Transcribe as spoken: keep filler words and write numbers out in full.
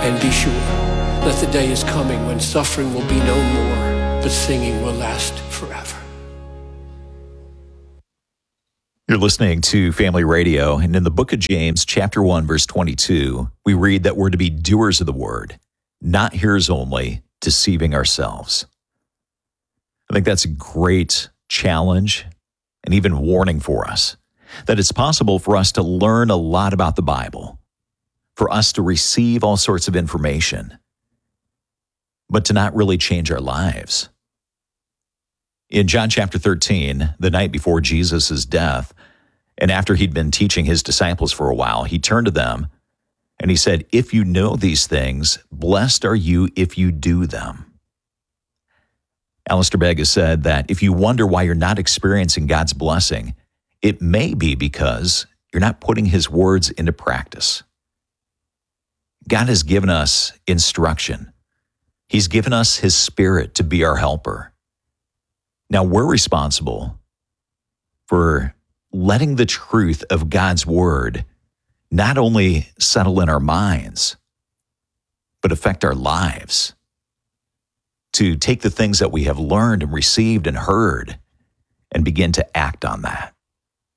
And be sure that the day is coming when suffering will be no more, but singing will last forever. You're listening to Family Radio, and in the book of James, chapter one, verse twenty-two, we read that we're to be doers of the word, not hearers only, deceiving ourselves. I think that's a great challenge and even warning for us, that it's possible for us to learn a lot about the Bible, for us to receive all sorts of information, but to not really change our lives. In John chapter thirteen, the night before Jesus' death, and after he'd been teaching his disciples for a while, he turned to them and he said, "If you know these things, blessed are you if you do them." Alistair Begg has said that if you wonder why you're not experiencing God's blessing, it may be because you're not putting his words into practice. God has given us instruction. He's given us his Spirit to be our helper. Now we're responsible for letting the truth of God's word not only settle in our minds, but affect our lives. To take the things that we have learned and received and heard and begin to act on that.